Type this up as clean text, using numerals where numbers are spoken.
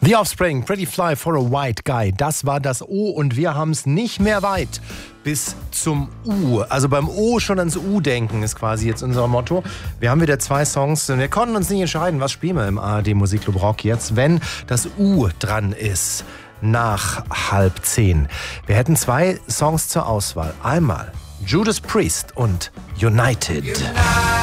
The Offspring, Pretty Fly for a White Guy. Das war das O und wir haben es nicht mehr weit bis zum U. Also beim O schon ans U denken ist quasi jetzt unser Motto. Wir haben wieder 2 Songs und wir konnten uns nicht entscheiden, was spielen wir im ARD Musikclub Rock jetzt, wenn das U dran ist nach 9:30. Wir hätten 2 Songs zur Auswahl. Einmal Judas Priest und United.